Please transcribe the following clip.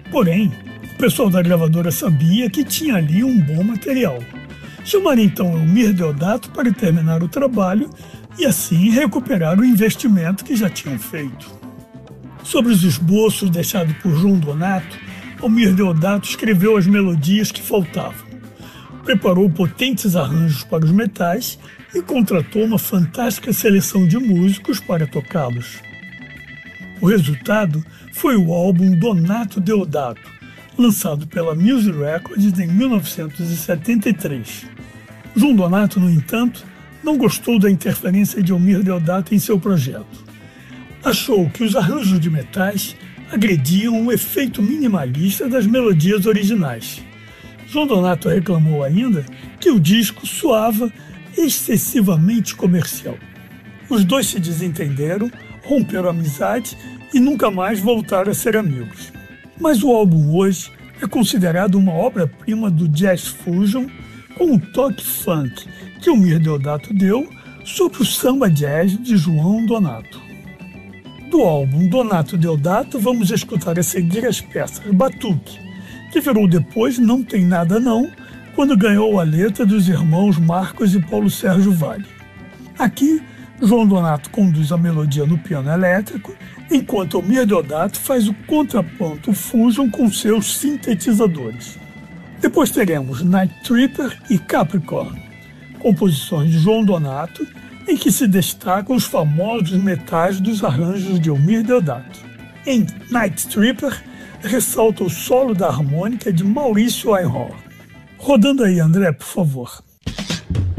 Porém, o pessoal da gravadora sabia que tinha ali um bom material. Chamaram então Eumir Deodato para terminar o trabalho e assim recuperar o investimento que já tinham feito. Sobre os esboços deixados por João Donato, Eumir Deodato escreveu as melodias que faltavam. Preparou potentes arranjos para os metais e contratou uma fantástica seleção de músicos para tocá-los. O resultado foi o álbum Donato Deodato, lançado pela Music Records em 1973. João Donato, no entanto, não gostou da interferência de Eumir Deodato em seu projeto. Achou que os arranjos de metais agrediam o efeito minimalista das melodias originais. João Donato reclamou ainda que o disco soava excessivamente comercial. Os dois se desentenderam, romperam a amizade e nunca mais voltaram a ser amigos. Mas o álbum hoje é considerado uma obra-prima do jazz fusion com o toque funk que Eumir Deodato deu sobre o samba jazz de João Donato. Do álbum Donato Deodato, vamos escutar a seguir as peças Batuque, que virou depois Não Tem Nada Não, quando ganhou a letra dos irmãos Marcos e Paulo Sérgio Vale. Aqui, João Donato conduz a melodia no piano elétrico, enquanto Eumir Deodato faz o contraponto fusion com seus sintetizadores. Depois teremos Night Tripper e Capricorn, composições de João Donato, em que se destacam os famosos metais dos arranjos de Eumir Deodato. Em Night Tripper, ressalta o solo da harmônica de Maurício Einhorn. Rodando aí, André, por favor.